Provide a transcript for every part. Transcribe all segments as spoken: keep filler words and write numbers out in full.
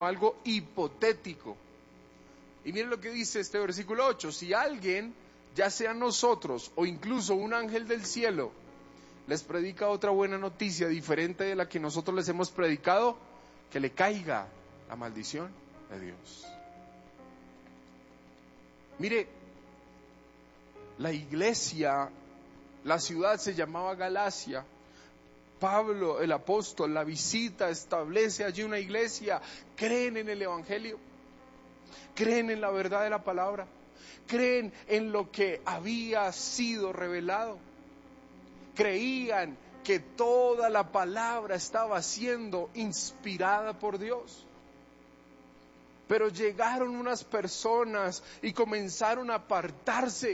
algo hipotético. Y miren lo que dice este versículo ocho: si alguien, ya sea nosotros o incluso un ángel del cielo, les predica otra buena noticia diferente de la que nosotros les hemos predicado, que le caiga la maldición de Dios. Mire, la iglesia, la ciudad se llamaba Galacia. Pablo, el apóstol, la visita, establece allí una iglesia. Creen en el evangelio, creen en la verdad de la palabra, creen en lo que había sido revelado, creían que toda la palabra estaba siendo inspirada por Dios. Pero llegaron unas personas y comenzaron a apartarse,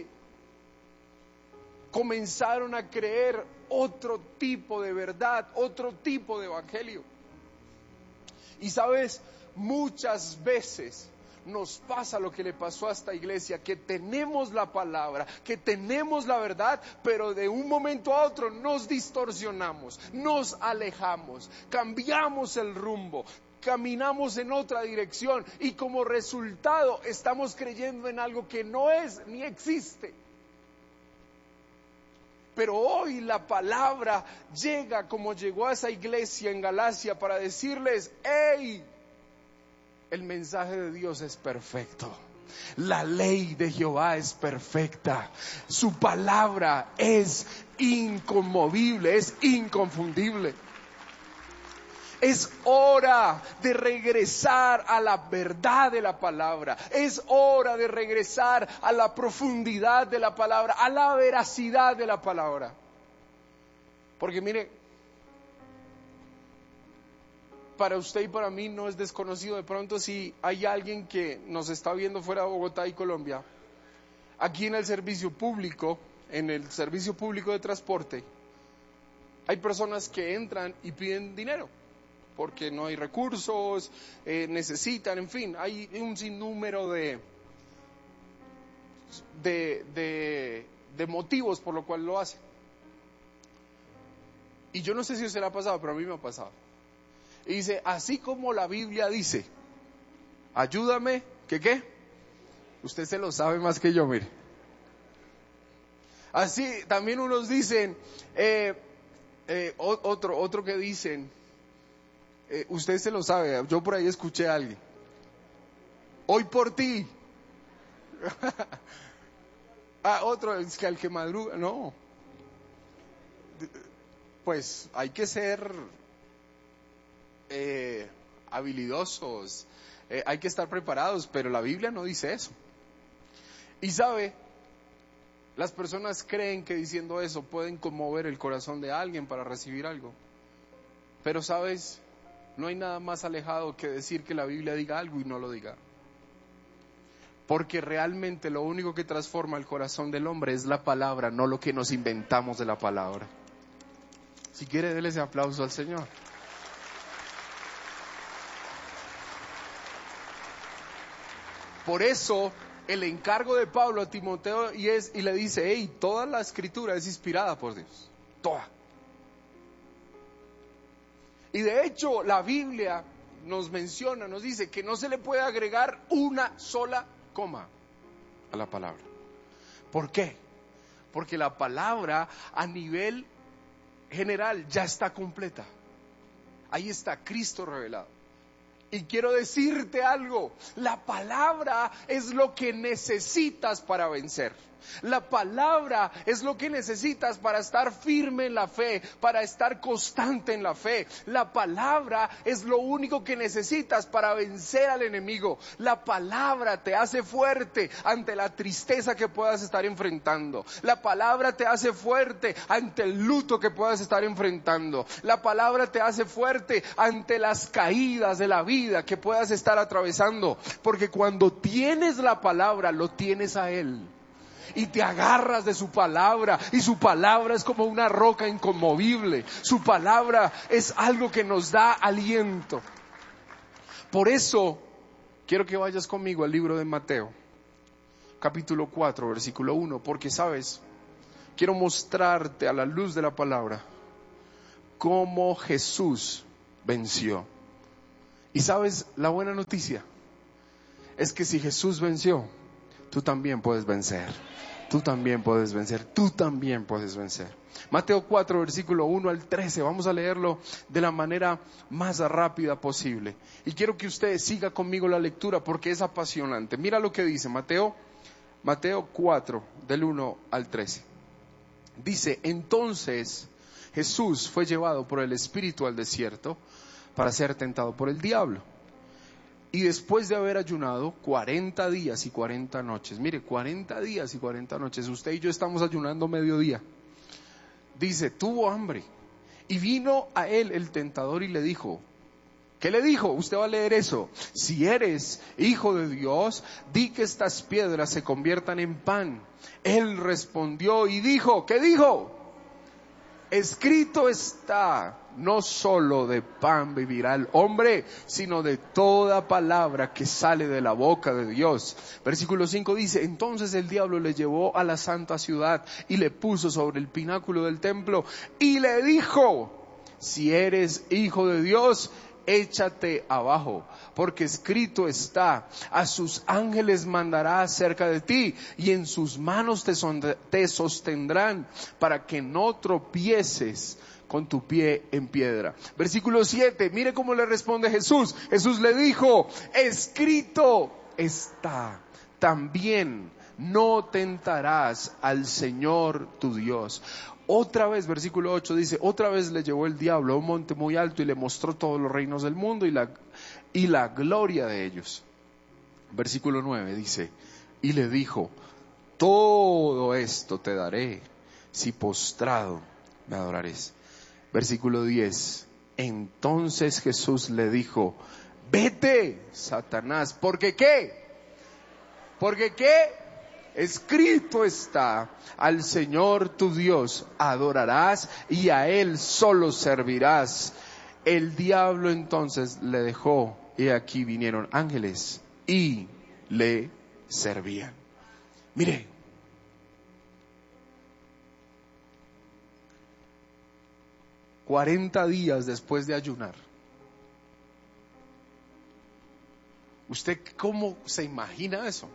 comenzaron a creer otro tipo de verdad, otro tipo de evangelio. Y sabes, muchas veces nos pasa lo que le pasó a esta iglesia, que tenemos la palabra, que tenemos la verdad, pero de un momento a otro nos distorsionamos, nos alejamos, cambiamos el rumbo, caminamos en otra dirección y como resultado estamos creyendo en algo que no es ni existe. Pero hoy la palabra llega como llegó a esa iglesia en Galacia para decirles: ¡hey! El mensaje de Dios es perfecto. La ley de Jehová es perfecta. Su palabra es inconmovible, es inconfundible. Es hora de regresar a la verdad de la palabra. Es hora de regresar a la profundidad de la palabra, a la veracidad de la palabra. Porque mire, para usted y para mí no es desconocido de pronto si hay alguien que nos está viendo fuera de Bogotá y Colombia. Aquí en el servicio público, en el servicio público de transporte, hay personas que entran y piden dinero porque no hay recursos, eh, necesitan, en fin, hay un sinnúmero de, de, de, de motivos por lo cual lo hacen. Y yo no sé si a usted le ha pasado, pero a mí me ha pasado. Y dice, así como la Biblia dice, ayúdame, ¿qué qué? Usted se lo sabe más que yo, mire. Así también unos dicen, eh, eh, otro, otro que dicen, Eh, usted se lo sabe, yo por ahí escuché a alguien, hoy por ti. Ah, otro, es que al que madruga, no. Pues hay que ser eh, habilidosos, eh, hay que estar preparados, pero la Biblia no dice eso. Y sabe, las personas creen que diciendo eso pueden conmover el corazón de alguien para recibir algo. Pero sabes, no hay nada más alejado que decir que la Biblia diga algo y no lo diga. Porque realmente lo único que transforma el corazón del hombre es la palabra, no lo que nos inventamos de la palabra. Si quiere, déle ese aplauso al Señor. Por eso, el encargo de Pablo a Timoteo y, es, y le dice, hey, toda la escritura es inspirada por Dios. Toda. Y de hecho la Biblia nos menciona, nos dice que no se le puede agregar una sola coma a la palabra. ¿Por qué? Porque la palabra a nivel general ya está completa. Ahí está Cristo revelado. Y quiero decirte algo, la palabra es lo que necesitas para vencer. La palabra es lo que necesitas para estar firme en la fe, para estar constante en la fe. La palabra es lo único que necesitas para vencer al enemigo. La palabra te hace fuerte ante la tristeza que puedas estar enfrentando. La palabra te hace fuerte ante el luto que puedas estar enfrentando. La palabra te hace fuerte ante las caídas de la vida que puedas estar atravesando. Porque cuando tienes la palabra, lo tienes a Él. Y te agarras de su palabra, y su palabra es como una roca inconmovible. Su palabra es algo que nos da aliento. Por eso quiero que vayas conmigo al libro de Mateo, capítulo cuatro, versículo uno, porque sabes, quiero mostrarte a la luz de la palabra cómo Jesús venció. Y sabes, la buena noticia es que si Jesús venció, tú también puedes vencer. Tú también puedes vencer. Tú también puedes vencer. Mateo cuatro, versículo uno al trece. Vamos a leerlo de la manera más rápida posible. Y quiero que usted siga conmigo la lectura porque es apasionante. Mira lo que dice Mateo, Mateo cuatro, del uno al trece. Dice, entonces Jesús fue llevado por el Espíritu al desierto para ser tentado por el diablo. Y después de haber ayunado cuarenta días y cuarenta noches, mire, cuarenta días y cuarenta noches, usted y yo estamos ayunando mediodía. Dice, tuvo hambre y vino a él el tentador y le dijo, ¿qué le dijo? Usted va a leer eso. Si eres hijo de Dios, di que estas piedras se conviertan en pan. Él respondió y dijo, ¿qué dijo? Escrito está, no solo de pan vivirá el hombre, sino de toda palabra que sale de la boca de Dios. Versículo cinco dice, entonces el diablo le llevó a la santa ciudad y le puso sobre el pináculo del templo y le dijo, si eres hijo de Dios, échate abajo, porque escrito está, a sus ángeles mandará acerca de ti, y en sus manos te, son, te sostendrán, para que no tropieces con tu pie en piedra. Versículo siete, mire cómo le responde Jesús. Jesús le dijo, escrito está, también no tentarás al Señor tu Dios. Otra vez, versículo ocho dice, otra vez le llevó el diablo a un monte muy alto y le mostró todos los reinos del mundo y la, y la gloria de ellos. Versículo nueve dice, y le dijo, todo esto te daré si postrado me adorares. Versículo diez, entonces Jesús le dijo, vete, Satanás, ¿porque qué? ¿Porque qué? Escrito está, al Señor tu Dios adorarás y a Él solo servirás. El diablo entonces le dejó y aquí vinieron ángeles y le servían. Mire, cuarenta días después de ayunar, ¿usted cómo se imagina eso?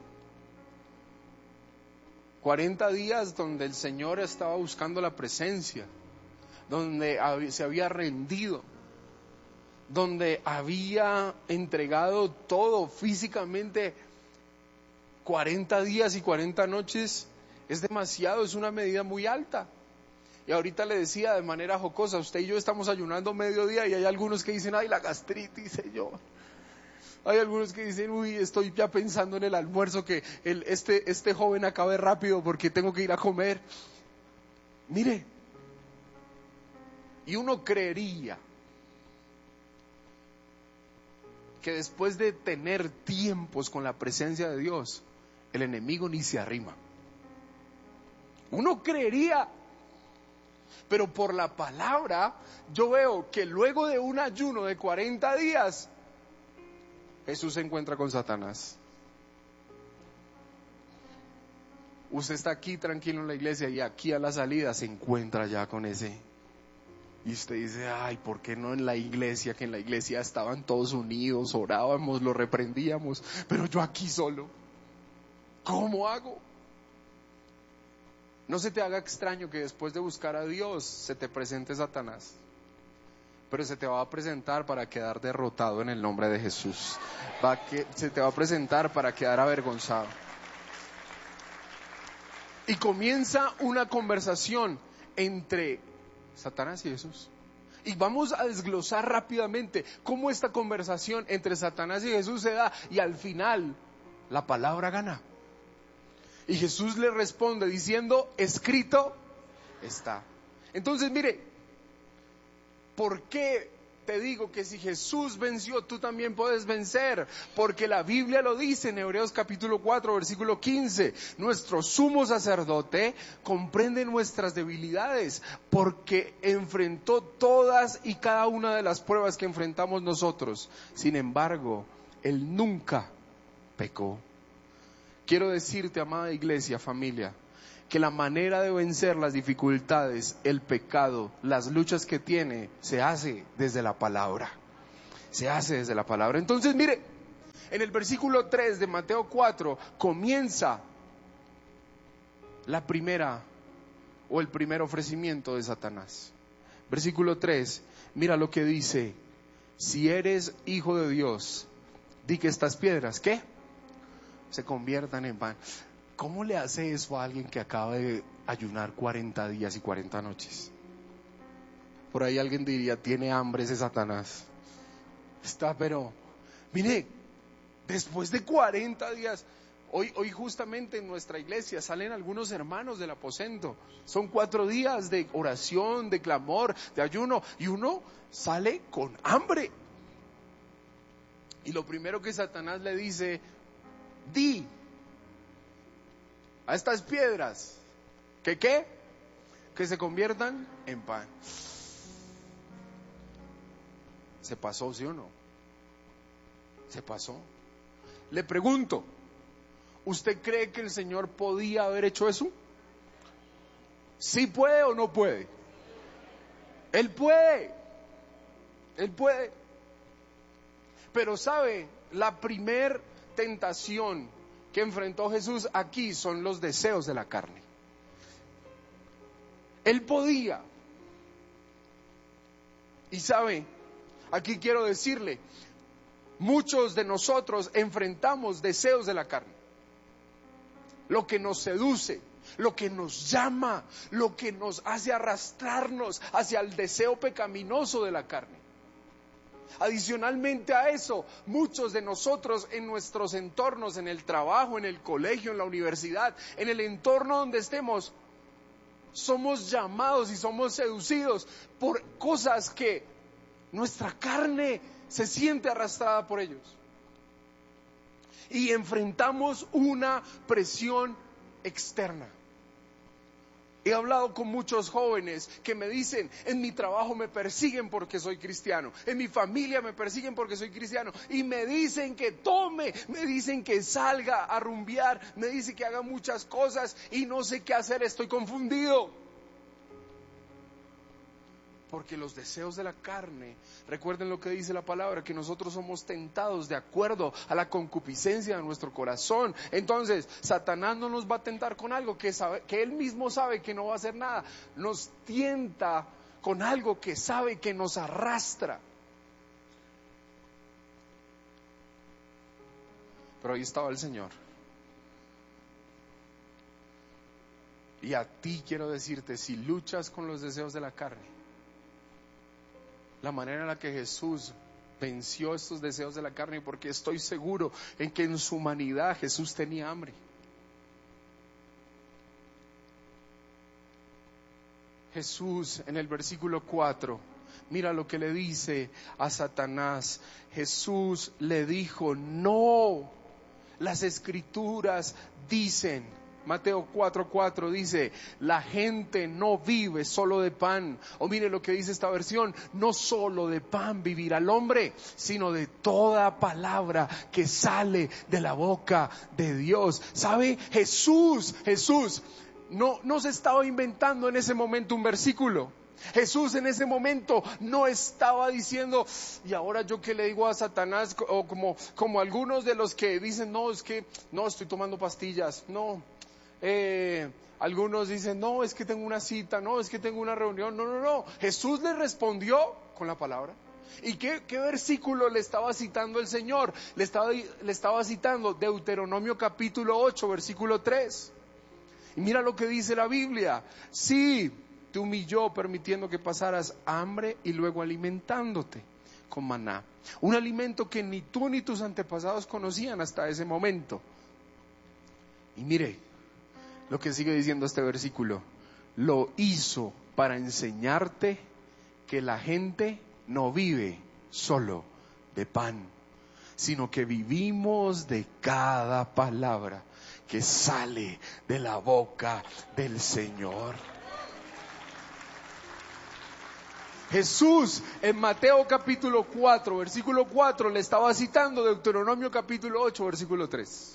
cuarenta días donde el Señor estaba buscando la presencia, donde se había rendido, donde había entregado todo físicamente. cuarenta días y cuarenta noches es demasiado, es una medida muy alta. Y ahorita le decía de manera jocosa, usted y yo estamos ayunando mediodía y hay algunos que dicen, ay, la gastritis, Señor. Hay algunos que dicen, uy, estoy ya pensando en el almuerzo, que el, este, este joven acabe rápido porque tengo que ir a comer. Mire, y uno creería que después de tener tiempos con la presencia de Dios, el enemigo ni se arrima. Uno creería, pero por la palabra yo veo que luego de un ayuno de cuarenta días, Jesús se encuentra con Satanás. Usted está aquí tranquilo en la iglesia y aquí a la salida se encuentra ya con ese. Y usted dice, ay, ¿por qué no en la iglesia? Que en la iglesia estaban todos unidos, orábamos, lo reprendíamos, pero yo aquí solo. ¿Cómo hago? No se te haga extraño que después de buscar a Dios se te presente Satanás. Pero se te va a presentar para quedar derrotado en el nombre de Jesús. Va que, se te va a presentar para quedar avergonzado. Y comienza una conversación entre Satanás y Jesús. Y vamos a desglosar rápidamente cómo esta conversación entre Satanás y Jesús se da. Y al final, la palabra gana. Y Jesús le responde diciendo, escrito está. Entonces, mire, ¿por qué te digo que si Jesús venció, tú también puedes vencer? Porque la Biblia lo dice en Hebreos capítulo cuatro, versículo quince. Nuestro sumo sacerdote comprende nuestras debilidades, porque enfrentó todas y cada una de las pruebas que enfrentamos nosotros. Sin embargo, Él nunca pecó. Quiero decirte, amada iglesia, familia, que la manera de vencer las dificultades, el pecado, las luchas que tiene, se hace desde la palabra. Se hace desde la palabra. Entonces, mire, en el versículo tres de Mateo cuatro comienza la primera o el primer ofrecimiento de Satanás. Versículo tres, mira lo que dice: si eres hijo de Dios, di que estas piedras, ¿qué? Se conviertan en pan. ¿Cómo le hace eso a alguien que acaba de ayunar cuarenta días y cuarenta noches? Por ahí alguien diría, tiene hambre ese Satanás. Está, pero, mire, después de cuarenta días, hoy, hoy justamente en nuestra iglesia salen algunos hermanos del aposento. Son cuatro días de oración, de clamor, de ayuno, y uno sale con hambre. Y lo primero que Satanás le dice, di a estas piedras, ¿que qué? Que se conviertan en pan. ¿Se pasó, sí o no? Se pasó. Le pregunto, ¿usted cree que el Señor podía haber hecho eso? ¿Sí puede o no puede? Él puede. Él puede. Pero sabe, la primer tentación que enfrentó Jesús aquí son los deseos de la carne. Él podía. Y sabe, aquí quiero decirle, muchos de nosotros enfrentamos deseos de la carne. Lo que nos seduce, lo que nos llama, lo que nos hace arrastrarnos hacia el deseo pecaminoso de la carne. Adicionalmente a eso, muchos de nosotros en nuestros entornos, en el trabajo, en el colegio, en la universidad, en el entorno donde estemos, somos llamados y somos seducidos por cosas que nuestra carne se siente arrastrada por ellos. Y enfrentamos una presión externa. He hablado con muchos jóvenes que me dicen, en mi trabajo me persiguen porque soy cristiano, en mi familia me persiguen porque soy cristiano, y me dicen que tome, me dicen que salga a rumbear, me dicen que haga muchas cosas y no sé qué hacer, estoy confundido. Porque los deseos de la carne, recuerden lo que dice la palabra, que nosotros somos tentados de acuerdo a la concupiscencia de nuestro corazón. Entonces, Satanás no nos va a tentar con algo que, sabe, que él mismo sabe que no va a hacer nada. Nos tienta con algo que sabe que nos arrastra. Pero ahí estaba el Señor. Y a ti quiero decirte, si luchas con los deseos de la carne, la manera en la que Jesús venció estos deseos de la carne, porque estoy seguro en que en su humanidad Jesús tenía hambre. Jesús en el versículo cuatro, mira lo que le dice a Satanás. Jesús le dijo, no, las escrituras dicen, Mateo cuatro cuatro dice, la gente no vive solo de pan. O mire lo que dice esta versión, no solo de pan vivirá el hombre, sino de toda palabra que sale de la boca de Dios. ¿Sabe? Jesús, Jesús no, no se estaba inventando en ese momento un versículo. Jesús en ese momento no estaba diciendo, y ahora yo qué le digo a Satanás, o como, como algunos de los que dicen, no, es que no estoy tomando pastillas, no. Eh, algunos dicen, no, es que tengo una cita, no, es que tengo una reunión, no, no, no. Jesús le respondió con la palabra. ¿Y qué, qué versículo le estaba citando el Señor? Le estaba, le estaba citando Deuteronomio capítulo ocho, versículo tres. Y mira lo que dice la Biblia. Sí, te humilló permitiendo que pasaras hambre y luego alimentándote con maná. Un alimento que ni tú ni tus antepasados conocían hasta ese momento. Y mire lo que sigue diciendo este versículo. Lo hizo para enseñarte que la gente no vive solo de pan, sino que vivimos de cada palabra que sale de la boca del Señor. Jesús en Mateo capítulo cuatro, versículo cuatro, le estaba citando Deuteronomio capítulo ocho, versículo tres.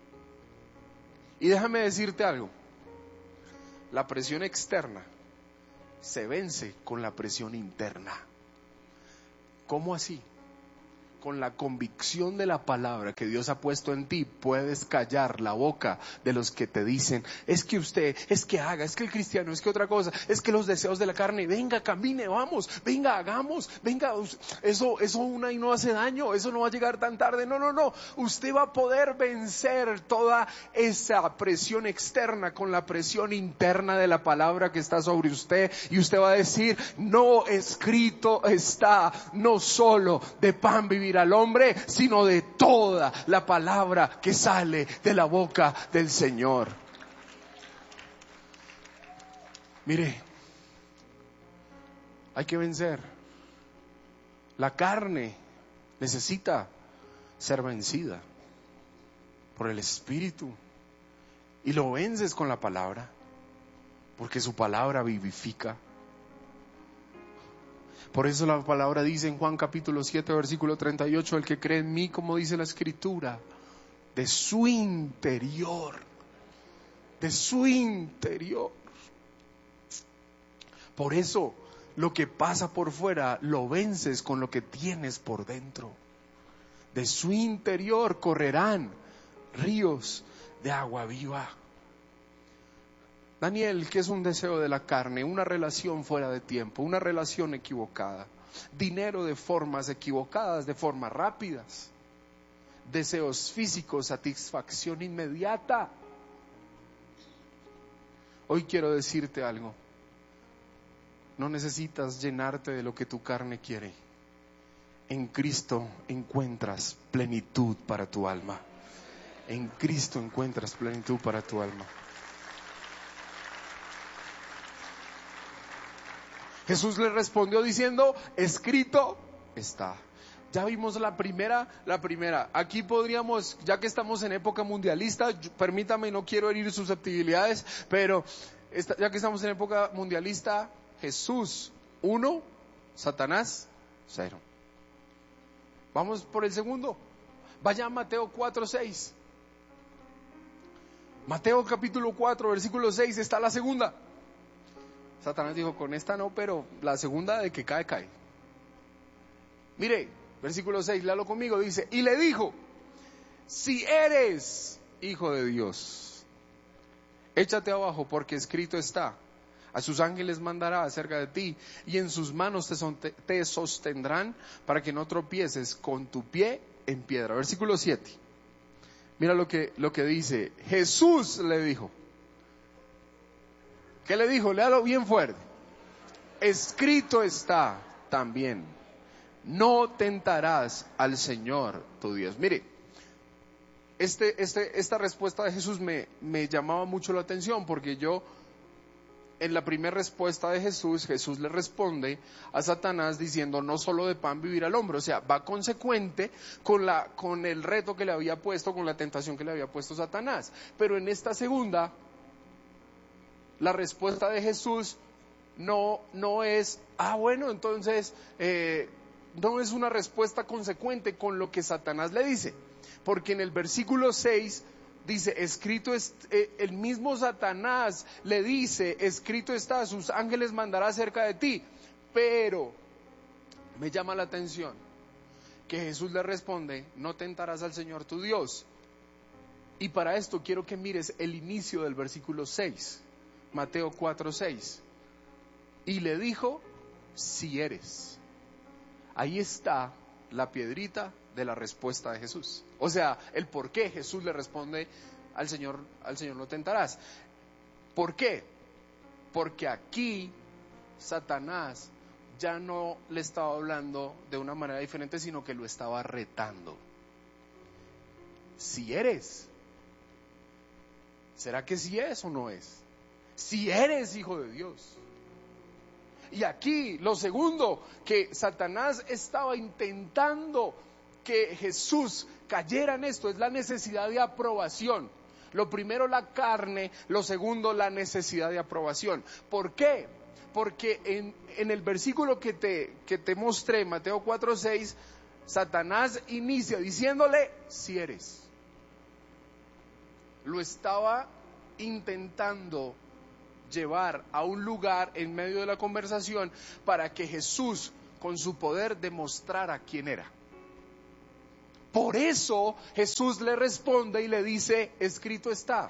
Y déjame decirte algo, la presión externa se vence con la presión interna. ¿Cómo así? con la convicción de la palabra que Dios ha puesto en ti, puedes callar la boca de los que te dicen, es que usted, es que haga, es que el cristiano, es que otra cosa, es que los deseos de la carne, venga, camine, vamos, venga, hagamos, venga, eso, eso una y no hace daño, eso no va a llegar tan tarde, no, no, no, usted va a poder vencer toda esa presión externa con la presión interna de la palabra que está sobre usted, y usted va a decir, no, escrito está, no solo de pan vivir al hombre, sino de toda la palabra que sale de la boca del Señor. Mire, hay que vencer. La carne necesita ser vencida por el Espíritu, y lo vences con la palabra, porque su palabra vivifica. Por eso la palabra dice en Juan capítulo siete versículo treinta y ocho, el que cree en mí, como dice la Escritura, de su interior, de su interior. Por eso lo que pasa por fuera lo vences con lo que tienes por dentro. De su interior correrán ríos de agua viva. Daniel, ¿qué es un deseo de la carne? Una relación fuera de tiempo, una relación equivocada, dinero de formas equivocadas, de formas rápidas, deseos físicos, satisfacción inmediata. Hoy quiero decirte algo, no necesitas llenarte de lo que tu carne quiere. En Cristo encuentras plenitud para tu alma. En Cristo encuentras plenitud para tu alma. Jesús le respondió diciendo, escrito está. Ya vimos la primera, la primera. Aquí podríamos, ya que estamos en época mundialista, yo, permítame, no quiero herir susceptibilidades, pero esta, ya que estamos en época mundialista, Jesús, uno, Satanás, cero. Vamos por el segundo. Vaya a Mateo cuatro, seis. Mateo capítulo cuatro, versículo seis, está la segunda. Satanás dijo, con esta no, pero la segunda de que cae, cae. Mire, versículo seis, léalo conmigo, dice, y le dijo, si eres hijo de Dios, échate abajo, porque escrito está, a sus ángeles mandará acerca de ti, y en sus manos te, te sostendrán, para que no tropieces con tu pie en piedra. Versículo siete, mira lo que, lo que dice, Jesús le dijo, ¿qué le dijo? Léalo bien fuerte. Escrito está también, no tentarás al Señor tu Dios. Mire, este, este, esta respuesta de Jesús me, me llamaba mucho la atención, porque yo, en la primera respuesta de Jesús, Jesús le responde a Satanás diciendo, no solo de pan vivir al hombre. O sea, va consecuente con, la, con el reto que le había puesto, con la tentación que le había puesto Satanás. Pero en esta segunda, la respuesta de Jesús no, no es, ah bueno, entonces eh, no es una respuesta consecuente con lo que Satanás le dice, porque en el versículo seis dice, escrito es, eh, el mismo Satanás le dice, escrito está, sus ángeles mandará cerca de ti, pero me llama la atención que Jesús le responde, no tentarás al Señor tu Dios. Y para esto quiero que mires el inicio del versículo seis. Mateo cuatro, seis. Y le dijo, si eres. Ahí está la piedrita de la respuesta de Jesús. O sea, el por qué Jesús le responde al Señor, al Señor no tentarás. ¿Por qué? Porque aquí Satanás ya no le estaba hablando de una manera diferente, sino que lo estaba retando. Si eres. ¿Será que sí es o no es? Si eres hijo de Dios. Y aquí lo segundo que Satanás estaba intentando que Jesús cayera en esto es la necesidad de aprobación. Lo primero la carne, lo segundo la necesidad de aprobación. ¿Por qué? Porque en, en el versículo que te, que te mostré, Mateo cuatro, seis, Satanás inicia diciéndole, si eres. Lo estaba intentando llevar a un lugar en medio de la conversación para que Jesús con su poder demostrara quién era. Por eso Jesús le responde y le dice, escrito está.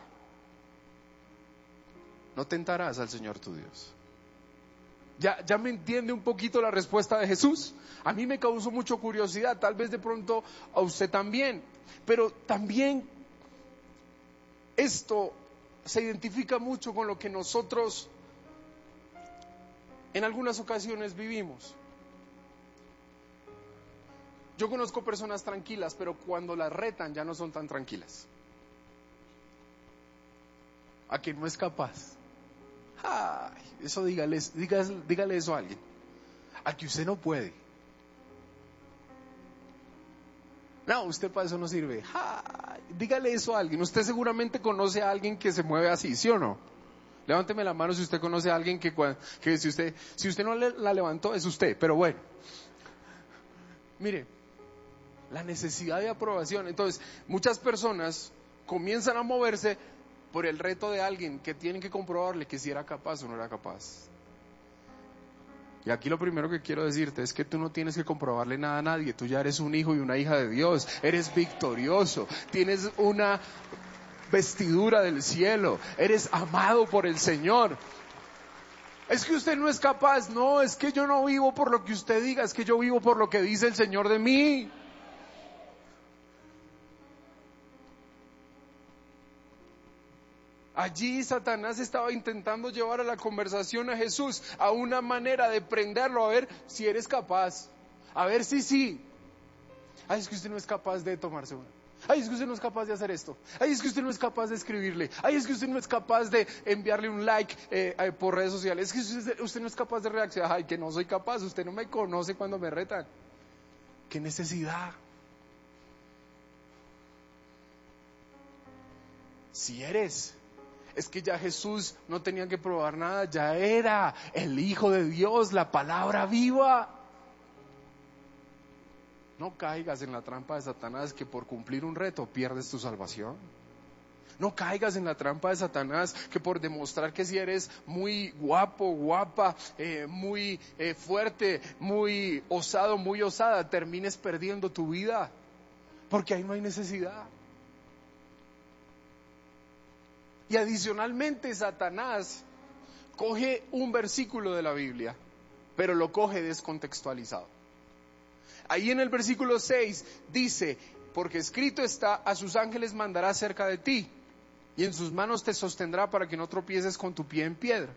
No tentarás al Señor tu Dios. ¿Ya, ya me entiende un poquito la respuesta de Jesús? A mí me causó mucha curiosidad, tal vez de pronto a usted también. Pero también esto se identifica mucho con lo que nosotros en algunas ocasiones vivimos. Yo conozco personas tranquilas, pero cuando las retan ya no son tan tranquilas. A que no es capaz. Ay, eso dígale, dígale, dígale eso a alguien. A que usted no puede. No, usted para eso no sirve. Ay, dígale eso a alguien. Usted seguramente conoce a alguien que se mueve así, ¿sí o no? Levánteme la mano si usted conoce a alguien que, que si usted si usted no la levantó es usted, pero bueno. Mire, la necesidad de aprobación. Entonces, muchas personas comienzan a moverse por el reto de alguien que tienen que comprobarle que si era capaz o no era capaz. Y aquí lo primero que quiero decirte es que tú no tienes que comprobarle nada a nadie. Tú ya eres un hijo y una hija de Dios. Eres victorioso. Tienes una vestidura del cielo. Eres amado por el Señor. Es que usted no es capaz. No, es que yo no vivo por lo que usted diga. Es que yo vivo por lo que dice el Señor de mí. Allí Satanás estaba intentando llevar a la conversación a Jesús a una manera de prenderlo, a ver si eres capaz, a ver si sí. Ay, es que usted no es capaz de tomarse una. Ay, es que usted no es capaz de hacer esto. Ay, es que usted no es capaz de escribirle. Ay, es que usted no es capaz de enviarle un like eh, eh, por redes sociales. Es que usted, usted no es capaz de reaccionar. Ay, que no soy capaz. Usted no me conoce cuando me retan. ¿Qué necesidad? Si eres... Es que ya Jesús no tenía que probar nada, ya era el Hijo de Dios, la palabra viva. No caigas en la trampa de Satanás que por cumplir un reto pierdes tu salvación. No caigas en la trampa de Satanás que por demostrar que si eres muy guapo, guapa, eh, muy eh, fuerte, muy osado, muy osada, termines perdiendo tu vida. Porque ahí no hay necesidad. Y adicionalmente Satanás coge un versículo de la Biblia, pero lo coge descontextualizado. Ahí en el versículo seis dice, porque escrito está, a sus ángeles mandará cerca de ti, y en sus manos te sostendrá para que no tropieces con tu pie en piedra.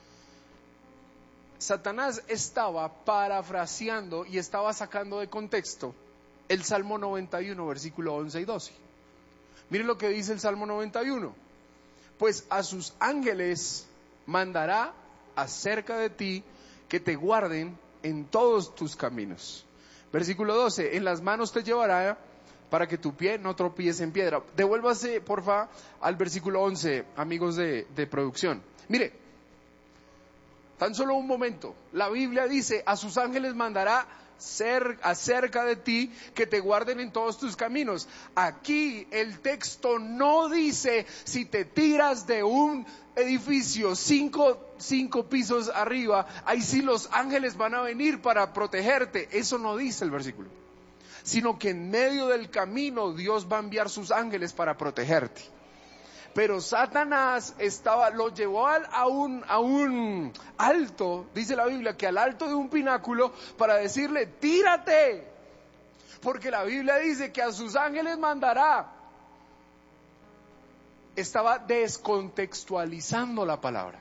Satanás estaba parafraseando y estaba sacando de contexto el Salmo noventa y uno, versículo once y doce. Miren lo que dice el Salmo noventa y uno. Pues a sus ángeles mandará acerca de ti que te guarden en todos tus caminos. Versículo doce, en las manos te llevará para que tu pie no tropiece en piedra. Devuélvase, porfa, al versículo once, amigos de, de producción. Mire, tan solo un momento. La Biblia dice, a sus ángeles mandará Ser, acerca de ti que te guarden en todos tus caminos. Aquí el texto no dice si te tiras de un edificio cinco, cinco pisos arriba, ahí sí los ángeles van a venir para protegerte. Eso no dice el versículo, sino que en medio del camino Dios va a enviar sus ángeles para protegerte. Pero Satanás estaba, lo llevó a un, a un alto, dice la Biblia, que al alto de un pináculo para decirle, tírate, porque la Biblia dice que a sus ángeles mandará. Estaba descontextualizando la palabra.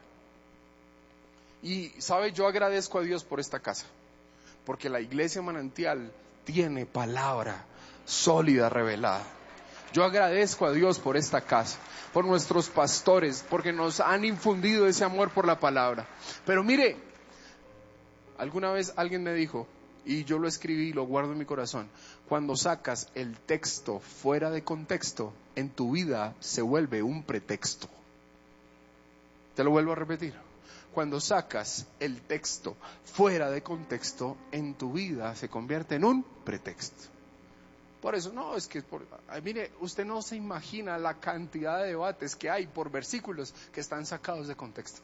Y sabe, yo agradezco a Dios por esta casa, porque la iglesia Manantial tiene palabra sólida, revelada. Yo agradezco a Dios por esta casa, por nuestros pastores, porque nos han infundido ese amor por la palabra. Pero mire, alguna vez alguien me dijo, y yo lo escribí y lo guardo en mi corazón, cuando sacas el texto fuera de contexto, en tu vida se vuelve un pretexto. Te lo vuelvo a repetir. Cuando sacas el texto fuera de contexto, en tu vida se convierte en un pretexto. Por eso, no, es que, por, ay, mire, usted no se imagina la cantidad de debates que hay por versículos que están sacados de contexto.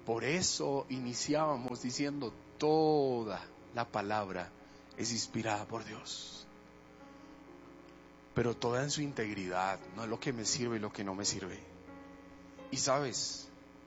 Por eso iniciábamos diciendo, toda la palabra es inspirada por Dios. Pero toda en su integridad, no es lo que me sirve y lo que no me sirve. Y sabes,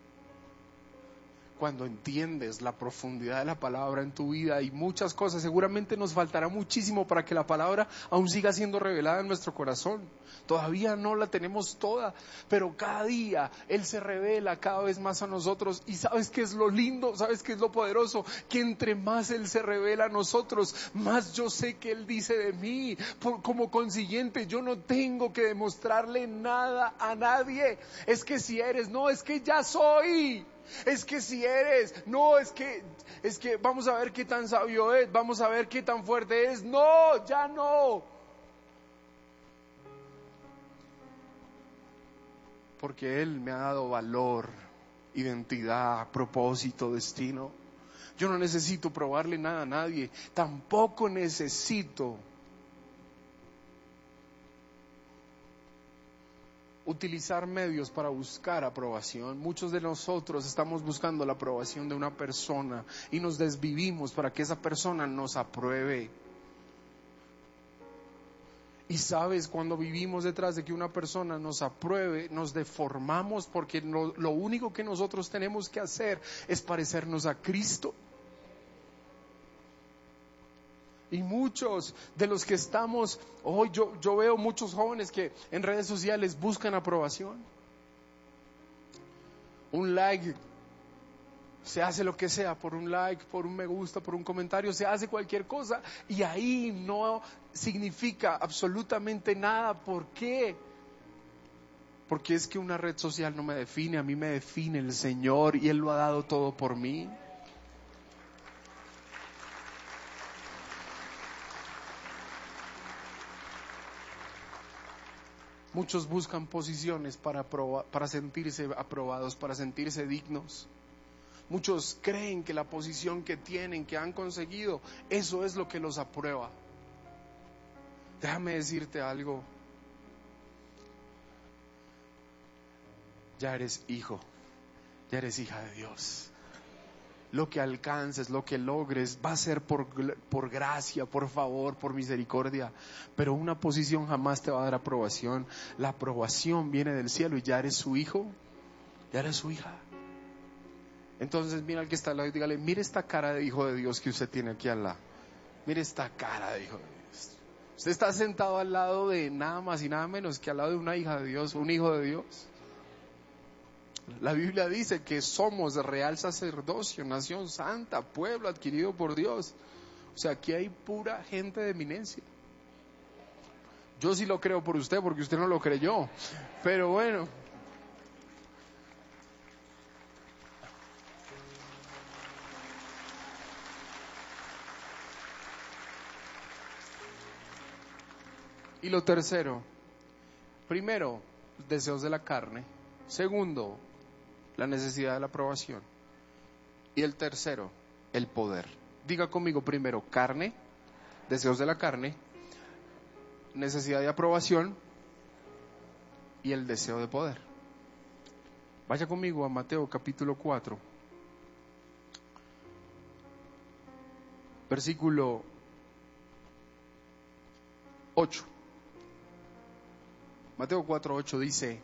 cuando entiendes la profundidad de la palabra en tu vida y muchas cosas, seguramente nos faltará muchísimo para que la palabra aún siga siendo revelada en nuestro corazón. Todavía no la tenemos toda, pero cada día Él se revela cada vez más a nosotros. Y ¿sabes qué es lo lindo? ¿Sabes qué es lo poderoso? Que entre más Él se revela a nosotros, más yo sé que Él dice de mí. Por, como consiguiente, yo no tengo que demostrarle nada a nadie. Es que si eres, no, es que ya soy. Es que si eres, no, es que, es que vamos a ver qué tan sabio es, vamos a ver qué tan fuerte es. No, ya no. Porque Él me ha dado valor, identidad, propósito, destino. Yo no necesito probarle nada a nadie, tampoco necesito utilizar medios para buscar aprobación. Muchos de nosotros estamos buscando la aprobación de una persona y nos desvivimos para que esa persona nos apruebe. Y sabes, cuando vivimos detrás de que una persona nos apruebe, nos deformamos porque no, lo único que nosotros tenemos que hacer es parecernos a Cristo. Y muchos de los que estamos, hoy oh, yo, yo veo muchos jóvenes que en redes sociales buscan aprobación. Un like, se hace lo que sea, por un like, por un me gusta, por un comentario, se hace cualquier cosa y ahí no significa absolutamente nada. ¿Por qué? Porque es que una red social no me define, a mí me define el Señor y Él lo ha dado todo por mí. Muchos buscan posiciones para, aproba, para sentirse aprobados, para sentirse dignos. Muchos creen que la posición que tienen, que han conseguido, eso es lo que los aprueba. Déjame decirte algo. Ya eres hijo, ya eres hija de Dios. Lo que alcances, lo que logres, va a ser por, por gracia, por favor, por misericordia. Pero una posición jamás te va a dar aprobación. La aprobación viene del cielo y ya eres su hijo, ya eres su hija. Entonces mira al que está al lado y dígale, mire esta cara de hijo de Dios que usted tiene aquí al lado. Mire esta cara de hijo de Dios. Usted está sentado al lado de nada más y nada menos que al lado de una hija de Dios, un hijo de Dios. La Biblia dice que somos real sacerdocio, nación santa, pueblo adquirido por Dios. O sea, aquí hay pura gente de eminencia. Yo sí lo creo por usted, porque usted no lo creyó. Pero bueno. Y lo tercero, primero, deseos de la carne. Segundo, la necesidad de la aprobación. Y el tercero, el poder. Diga conmigo primero, carne, deseos de la carne, necesidad de aprobación y el deseo de poder. Vaya conmigo a Mateo capítulo cuatro, versículo ocho. Mateo cuatro, ocho dice...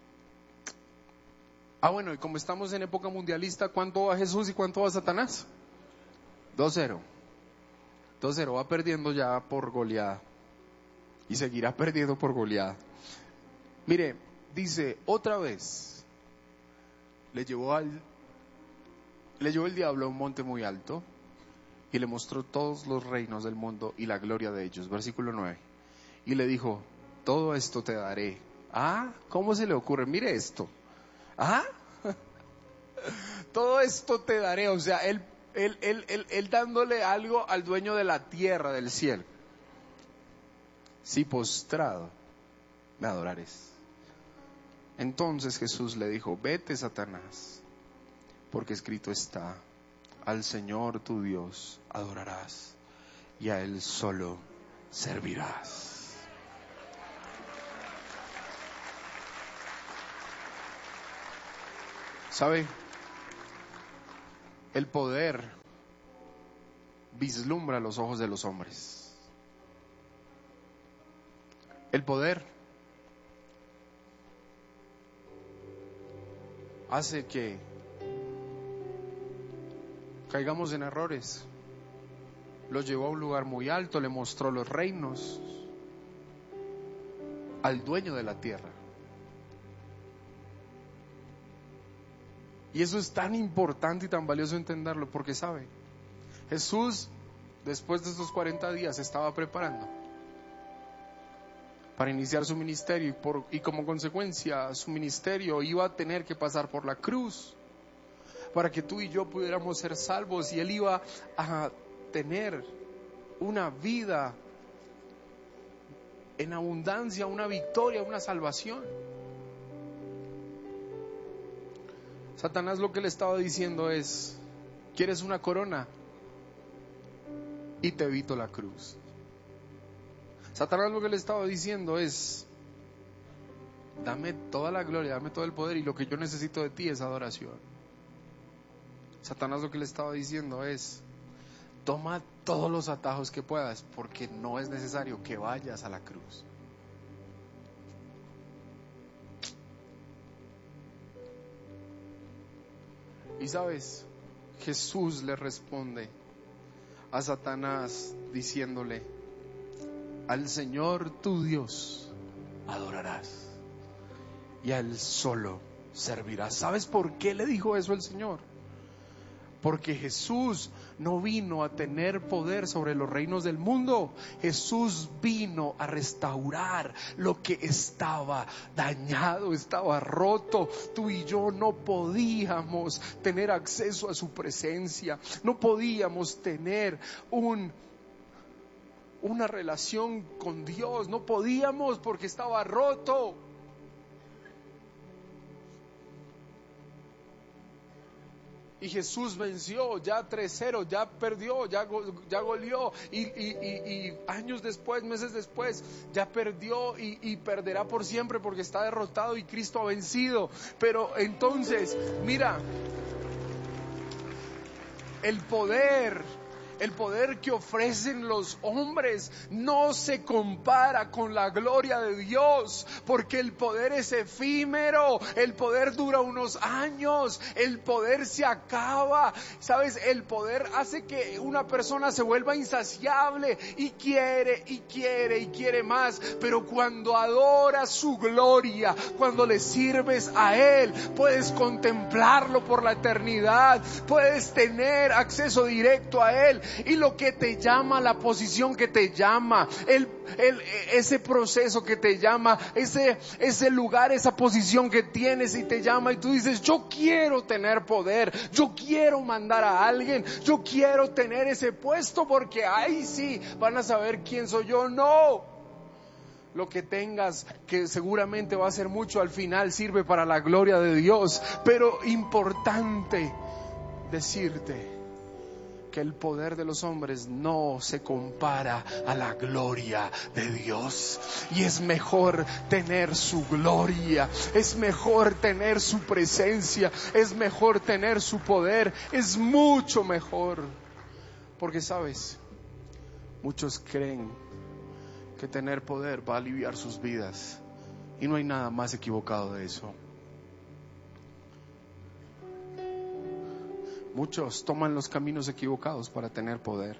Ah, bueno, y como estamos en época mundialista, ¿cuánto va Jesús y cuánto va Satanás? dos cero. dos cero, va perdiendo ya por goleada. Y seguirá perdiendo por goleada. Mire, dice, otra vez, le llevó al, le llevó el diablo a un monte muy alto y le mostró todos los reinos del mundo y la gloria de ellos. Versículo nueve. Y le dijo, todo esto te daré. Ah, ¿cómo se le ocurre? Mire esto. ¿Ah? Todo esto te daré. O sea, él, él, él, él, él dándole algo al dueño de la tierra, del cielo. Si postrado me adorares. Entonces Jesús le dijo, vete, Satanás, porque escrito está, al Señor tu Dios adorarás y a Él solo servirás. ¿Sabe? El poder vislumbra los ojos de los hombres. El poder hace que caigamos en errores. Lo llevó a un lugar muy alto, le mostró los reinos al dueño de la tierra. Y eso es tan importante y tan valioso entenderlo, porque sabe, Jesús después de estos cuarenta días se estaba preparando para iniciar su ministerio, y, por, y como consecuencia su ministerio iba a tener que pasar por la cruz para que tú y yo pudiéramos ser salvos, y Él iba a tener una vida en abundancia, una victoria, una salvación. Satanás lo que le estaba diciendo es: ¿quieres una corona? Y te evito la cruz. Satanás lo que le estaba diciendo es: dame toda la gloria, dame todo el poder, y lo que yo necesito de ti es adoración. Satanás lo que le estaba diciendo es: toma todos los atajos que puedas, porque no es necesario que vayas a la cruz. Y sabes, Jesús le responde a Satanás diciéndole: al Señor tu Dios adorarás y a Él solo servirás. ¿Sabes por qué le dijo eso el Señor? Porque Jesús no vino a tener poder sobre los reinos del mundo. Jesús vino a restaurar lo que estaba dañado, estaba roto. Tú y yo no podíamos tener acceso a su presencia. No podíamos tener un, una relación con Dios. No podíamos porque estaba roto. Y Jesús venció, ya tres cero, ya perdió, ya, ya goleó. Y, y, y, y años después, meses después, ya perdió y, y perderá por siempre porque está derrotado y Cristo ha vencido. Pero entonces, mira, el poder... El poder que ofrecen los hombres no se compara con la gloria de Dios, porque el poder es efímero, el poder dura unos años, el poder se acaba, ¿sabes? El poder hace que una persona se vuelva insaciable y quiere y quiere y quiere más, pero cuando adoras su gloria, cuando le sirves a Él, puedes contemplarlo por la eternidad, puedes tener acceso directo a Él. Y lo que te llama, la posición que te llama, el, el, ese proceso que te llama, ese, ese lugar, esa posición que tienes y te llama, y tú dices: yo quiero tener poder, yo quiero mandar a alguien, yo quiero tener ese puesto, porque ahí sí van a saber quién soy yo. No, lo que tengas, que seguramente va a ser mucho, al final sirve para la gloria de Dios. Pero importante decirte que el poder de los hombres no se compara a la gloria de Dios. Y es mejor tener su gloria, es mejor tener su presencia, es mejor tener su poder, es mucho mejor. Porque sabes, muchos creen que tener poder va a aliviar sus vidas, y no hay nada más equivocado de eso. Muchos toman los caminos equivocados para tener poder.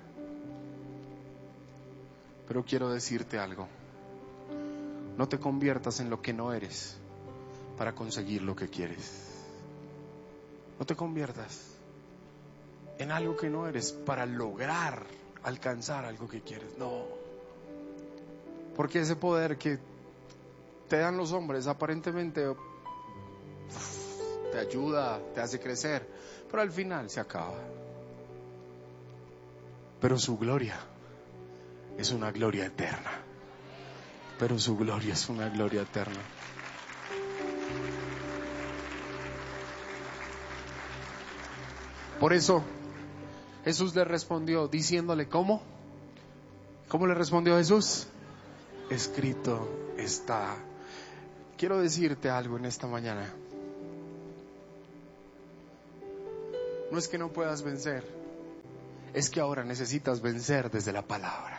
Pero quiero decirte algo: no te conviertas en lo que no eres para conseguir lo que quieres. No te conviertas en algo que no eres para lograr alcanzar algo que quieres. No. Porque ese poder que te dan los hombres aparentemente te ayuda, te hace crecer, pero al final se acaba. Pero su gloria es una gloria eterna. Pero su gloria es una gloria eterna. Por eso Jesús le respondió diciéndole: ¿cómo? ¿Cómo le respondió Jesús? Escrito está. Quiero decirte algo en esta mañana. No es que no puedas vencer, es que ahora necesitas vencer desde la palabra.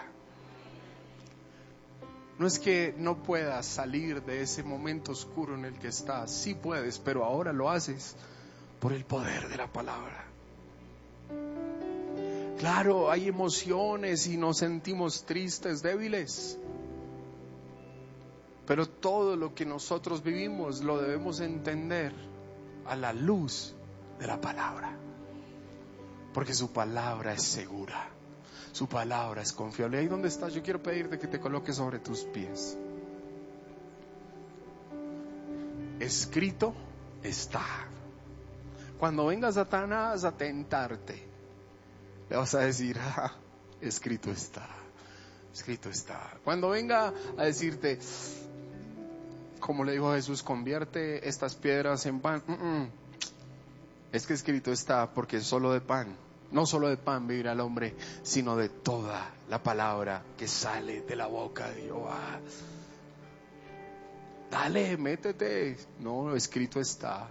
No es que no puedas salir de ese momento oscuro en el que estás, sí puedes, pero ahora lo haces por el poder de la palabra. Claro, hay emociones y nos sentimos tristes, débiles, pero todo lo que nosotros vivimos lo debemos entender a la luz de la palabra, porque su palabra es segura. Su palabra es confiable. Ahí donde estás, yo quiero pedirte que te coloques sobre tus pies. Escrito está. Cuando venga Satanás a tentarte, le vas a decir, ah, escrito está. Escrito está. Cuando venga a decirte, como le dijo Jesús, convierte estas piedras en pan. Mm-mm. Es que escrito está, porque solo de pan, no solo de pan vivirá el hombre, sino de toda la palabra que sale de la boca de Jehová. Dale, métete. No, escrito está.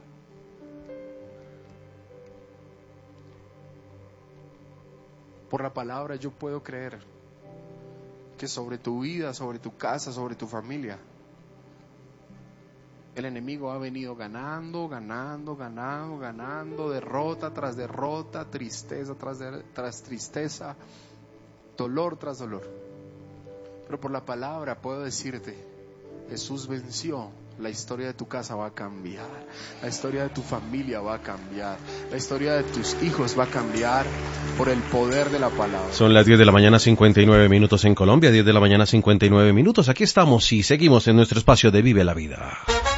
Por la palabra yo puedo creer que sobre tu vida, sobre tu casa, sobre tu familia, el enemigo ha venido ganando, ganando, ganando, ganando, derrota tras derrota, tristeza tras, de, tras tristeza, dolor tras dolor. Pero por la palabra puedo decirte, Jesús venció. La historia de tu casa va a cambiar, la historia de tu familia va a cambiar, la historia de tus hijos va a cambiar por el poder de la palabra. Son las diez de la mañana, cincuenta y nueve minutos en Colombia, diez de la mañana, cincuenta y nueve minutos. Aquí estamos y seguimos en nuestro espacio de Vive la Vida.